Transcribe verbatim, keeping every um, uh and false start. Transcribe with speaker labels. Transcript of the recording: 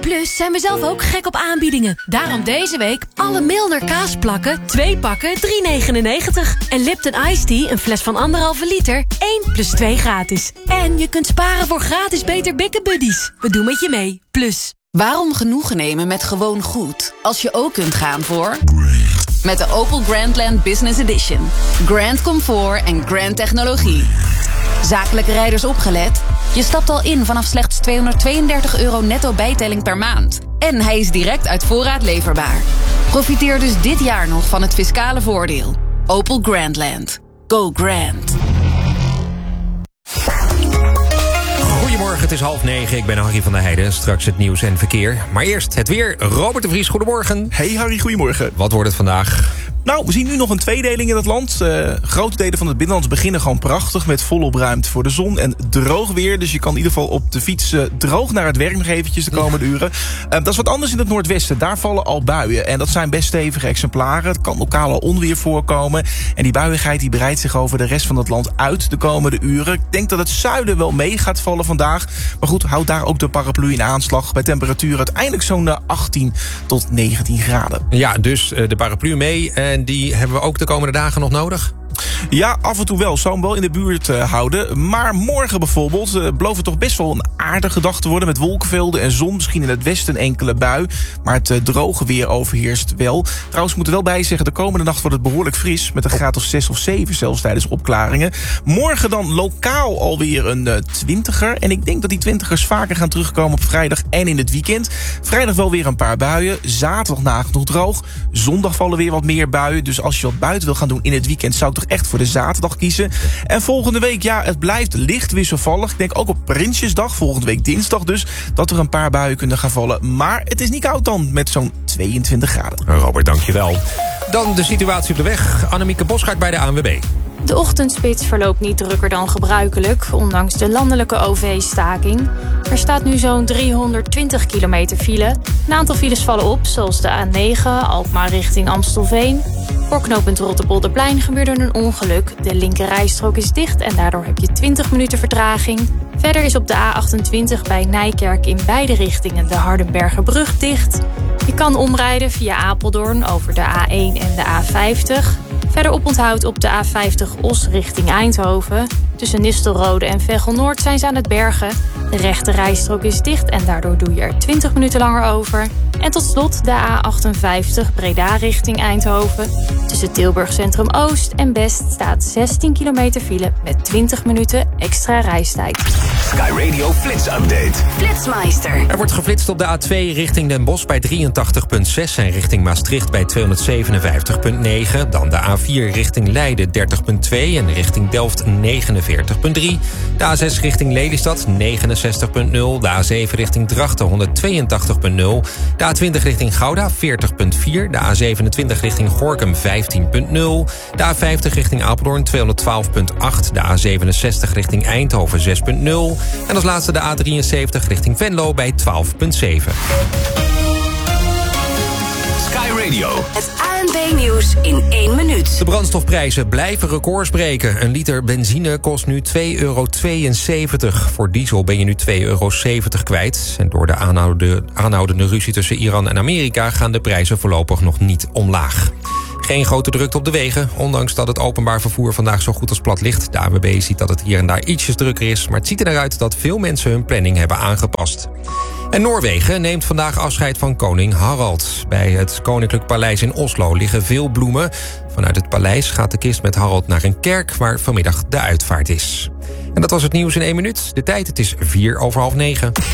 Speaker 1: Plus zijn we zelf ook gek op aanbiedingen. Daarom deze week alle Milner kaasplakken, twee pakken, drie negenennegentig. En Lipton Iced Tea, een fles van anderhalve liter, één plus twee gratis. En je kunt sparen voor gratis Beter Bikken Buddies. We doen met je mee. Plus.
Speaker 2: Waarom genoegen nemen met gewoon goed, als je ook kunt gaan voor... Met de Opel Grandland Business Edition. Grand comfort en grand technologie. Zakelijke rijders opgelet? Je stapt al in vanaf slechts tweehonderdtweeëndertig euro netto bijtelling per maand. En hij is direct uit voorraad leverbaar. Profiteer dus dit jaar nog van het fiscale voordeel. Opel Grandland. Go grand.
Speaker 3: Goedemorgen, het is half negen. Ik ben Harry van der Heijden. Straks het nieuws en verkeer. Maar eerst het weer. Robert de Vries, goedemorgen.
Speaker 4: Hey Harry, goedemorgen.
Speaker 3: Wat wordt het vandaag?
Speaker 4: Nou, we zien nu nog een tweedeling in het land. Uh, grote delen van het binnenland beginnen gewoon prachtig... met volop ruimte voor de zon en droog weer. Dus je kan in ieder geval op de fiets uh, droog naar het werk nog eventjes de komende uren. Uh, dat is wat anders in het noordwesten. Daar vallen al buien. En dat zijn best stevige exemplaren. Het kan lokaal al onweer voorkomen. En die buiigheid die breidt zich over de rest van het land uit de komende uren. Ik denk dat het zuiden wel mee gaat vallen vandaag. Maar goed, houd daar ook de paraplu in aanslag. Bij temperatuur uiteindelijk zo'n uh, achttien tot negentien graden.
Speaker 3: Ja, dus uh, de paraplu mee... En die hebben we ook de komende dagen nog nodig?
Speaker 4: Ja, af en toe wel. Zou hem wel in de buurt uh, houden. Maar morgen bijvoorbeeld uh, belooft het toch best wel een aardige dag te worden... met wolkenvelden en zon. Misschien in het westen een enkele bui. Maar het uh, droge weer overheerst wel. Trouwens, moet er wel bij zeggen... de komende nacht wordt het behoorlijk fris... met een graad of zes of zeven zelfs tijdens opklaringen. Morgen dan lokaal alweer een uh, twintiger. En ik denk dat die twintigers vaker gaan terugkomen op vrijdag en in het weekend. Vrijdag wel weer een paar buien. Zaterdag nagenoeg droog. Zondag vallen weer wat meer buien. Dus als je wat buiten wil gaan doen in het weekend... zou ik toch echt voor de zaterdag kiezen. En volgende week, ja, het blijft licht wisselvallig. Ik denk ook op Prinsjesdag, volgende week dinsdag dus... dat er een paar buien kunnen gaan vallen. Maar het is niet koud dan, met zo'n tweeëntwintig graden.
Speaker 3: Robert, dankjewel. Dan de situatie op de weg. Annemieke Boschart bij de A N W B.
Speaker 5: De ochtendspits verloopt niet drukker dan gebruikelijk, ondanks de landelijke O V-staking. Er staat nu zo'n driehonderdtwintig kilometer file. Een aantal files vallen op, zoals de A negen, Alkmaar richting Amstelveen. Voor knooppunt Rotterpolderplein gebeurde een ongeluk. De linkerrijstrook is dicht en daardoor heb je twintig minuten vertraging. Verder is op de A achtentwintig bij Nijkerk in beide richtingen de Hardenbergerbrug dicht. Je kan omrijden via Apeldoorn over de A één en de A vijftig... Verder oponthoud op de A vijftig Os richting Eindhoven. Tussen Nistelrode en Veghel-Noord zijn ze aan het bergen. De rechte rijstrook is dicht en daardoor doe je er twintig minuten langer over. En tot slot de A achtenvijftig Breda richting Eindhoven. Tussen Tilburg Centrum Oost en Best staat zestien kilometer file met twintig minuten extra reistijd.
Speaker 6: Sky Radio Flits Update.
Speaker 2: Flitsmeister.
Speaker 3: Er wordt geflitst op de A twee richting Den Bosch bij drieëntachtig komma zes... en richting Maastricht bij tweehonderdzevenenvijftig komma negen. Dan de A vier richting Leiden dertig komma twee en richting Delft negenenveertig komma drie. De A zes richting Lelystad negenenzestig komma nul. De A zeven richting Drachten honderdtweeëntachtig komma nul. De A twintig richting Gouda veertig komma vier. De A zevenentwintig richting Gorinchem vijftien komma nul. De A vijftig richting Apeldoorn tweehonderdtwaalf komma acht. De A zevenenzestig richting Eindhoven zes komma nul. En als laatste de A drieënzeventig richting Venlo bij twaalf komma zeven.
Speaker 6: Sky Radio.
Speaker 2: Het A N B-nieuws in één minuut.
Speaker 3: De brandstofprijzen blijven records breken. Een liter benzine kost nu twee euro tweeënzeventig. Voor diesel ben je nu twee euro zeventig kwijt. En door de aanhoudende, aanhoudende ruzie tussen Iran en Amerika... gaan de prijzen voorlopig nog niet omlaag. Geen grote drukte op de wegen, ondanks dat het openbaar vervoer vandaag zo goed als plat ligt. De A N W B ziet dat het hier en daar ietsjes drukker is... maar het ziet er naar uit dat veel mensen hun planning hebben aangepast. En Noorwegen neemt vandaag afscheid van koning Harald. Bij het Koninklijk Paleis in Oslo liggen veel bloemen. Vanuit het paleis gaat de kist met Harald naar een kerk... waar vanmiddag de uitvaart is. En dat was het nieuws in één minuut. De tijd, het is vier over half negen.